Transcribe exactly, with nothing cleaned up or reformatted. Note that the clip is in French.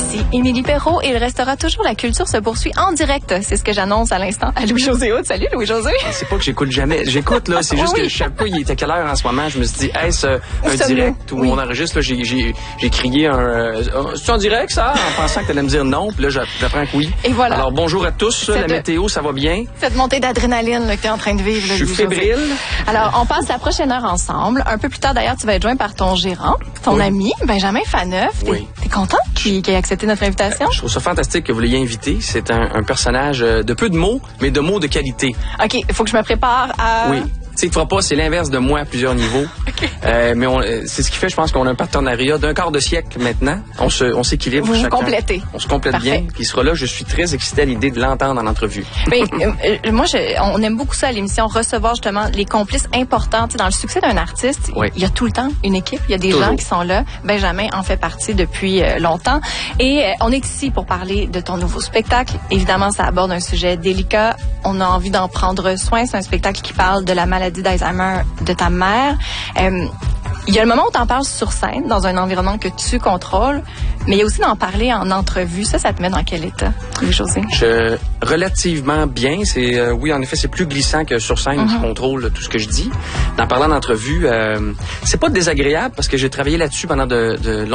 Ici Émilie Perrault et il restera toujours La Culture se poursuit en direct. C'est ce que j'annonce à l'instant à Louis-José Hood. Salut Louis-José. C'est pas que j'écoute jamais. J'écoute, là. C'est juste oui. que je sais pas, il était quelle heure en ce moment. Je me suis dit, est-ce un Ça direct me... où oui. on enregistre, là, j'ai, j'ai, j'ai crié un, euh, c'est en direct, ça? En pensant que t'allais me dire non. Puis là, j'apprends que oui. Et voilà. Alors, bonjour à tous. La de... météo, ça va bien? Cette montée d'adrénaline là, que t'es en train de vivre. Je suis fébrile. Alors, on passe la prochaine heure ensemble. Un peu plus tard, d'ailleurs, tu vas être joint par ton gérant, ton oui. ami, Benjamin Faneuf. T'es, oui. t'es content qu'il, qu'il ait accepté notre invitation? Je trouve ça fantastique que vous l'ayez invité. C'est un, un personnage de peu de mots, mais de mots de qualité. OK, il faut que je me prépare à... Oui. Tu sais, tu feras pas, c'est l'inverse de moi à plusieurs niveaux. Okay. Euh, mais on, c'est ce qui fait, je pense qu'on a un partenariat d'un quart de siècle maintenant. On se, on s'équilibre. Vous vous chacun. complétez. On se complète Parfait. bien. Puis il sera là. Je suis très excité à l'idée de l'entendre en entrevue. Mais euh, moi, je, on aime beaucoup ça à l'émission, recevoir justement les complices importants. Tu sais, dans le succès d'un artiste, oui. il y a tout le temps une équipe. Il y a des Toujours. gens qui sont là. Benjamin en fait partie depuis euh, longtemps. Et euh, on est ici pour parler de ton nouveau spectacle. Évidemment, ça aborde un sujet délicat. On a envie d'en prendre soin. C'est un spectacle qui parle de la maladie d'Alzheimer de ta mère. Euh, il y a le moment où tu en parles sur scène, dans un environnement que tu contrôles, mais il y a aussi d'en parler en entrevue. Ça, ça te met dans quel état, Louis-José? Je, relativement bien. C'est euh, oui, en effet, c'est plus glissant que sur scène. Mm-hmm. Je contrôle tout ce que je dis. En parlant d'entrevue, euh, c'est pas désagréable parce que j'ai travaillé là-dessus pendant de, de